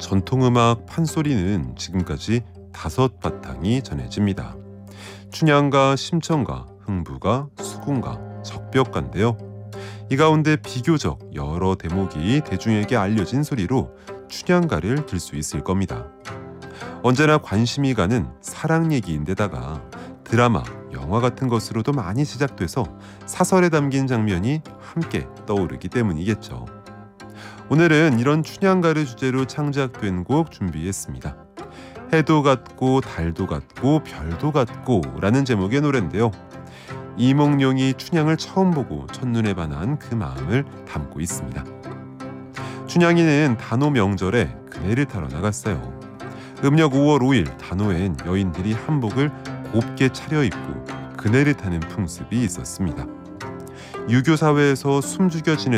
전통음악 판소리는 지금까지 5바탕이 전해집니다. 춘향가, 심청가, 흥부가, 수궁가, 적벽가인데요. 이 가운데 비교적 여러 대목이 대중에게 알려진 소리로 춘향가를 들 수 있을 겁니다. 언제나 관심이 가는 사랑 얘기인데다가 드라마, 영화 같은 것으로도 많이 제작돼서 사설에 담긴 장면이 함께 떠오르기 때문이겠죠. 오늘은 이런 춘향가를 주제로 창작된 곡 준비했습니다. 해도 같고 달도 같고 별도 같고 라는 제목의 노래인데요. 이몽룡이 춘향을 처음 보고 첫눈에 반한 그 마음을 담고 있습니다. 춘향이는 단오 명절에 그네를 타러 나갔어요. 음력 5월 5일 단오엔 여인들이 한복을 곱게 차려입고 그네를 타는 풍습이 있었습니다. 유교 사회에서 숨죽여 지내